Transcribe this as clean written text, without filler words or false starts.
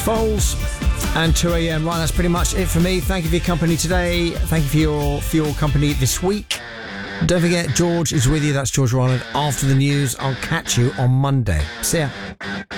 Foles and 2am. Right, that's pretty much it for me. Thank you for your company today. Thank you for your company this week. Don't forget, George is with you. That's George Roland. After the news, I'll catch you on Monday. See ya.